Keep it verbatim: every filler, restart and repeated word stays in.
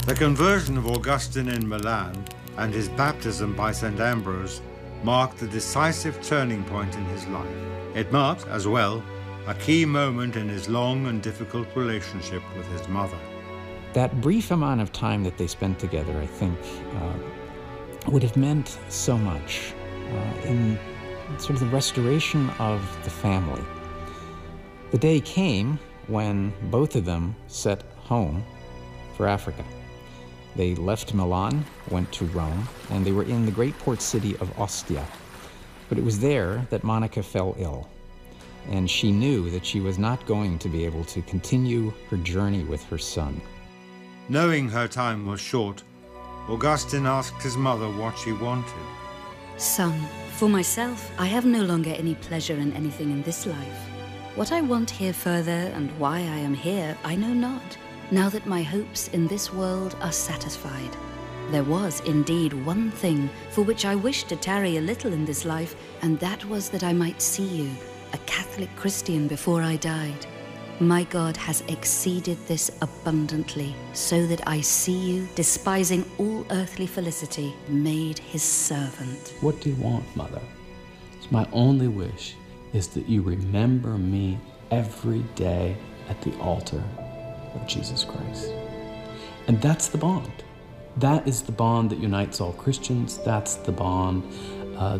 The conversion of Augustine in Milan and his baptism by Saint Ambrose marked the decisive turning point in his life. It marked, as well, a key moment in his long and difficult relationship with his mother. That brief amount of time that they spent together, I think, uh, would have meant so much uh, in sort of the restoration of the family. The day came when both of them set home for Africa. They left Milan, went to Rome, and they were in the great port city of Ostia. But it was there that Monica fell ill, and she knew that she was not going to be able to continue her journey with her son. Knowing her time was short, Augustine asked his mother what she wanted. Son, for myself, I have no longer any pleasure in anything in this life. What I want here further and why I am here, I know not, now that my hopes in this world are satisfied. There was indeed one thing for which I wished to tarry a little in this life, and that was that I might see you, a Catholic Christian, before I died. My God has exceeded this abundantly, so that I see you, despising all earthly felicity, made his servant. What do you want, Mother? It's my only wish is that you remember me every day at the altar of Jesus Christ. And that's the bond. That is the bond that unites all Christians. That's the bond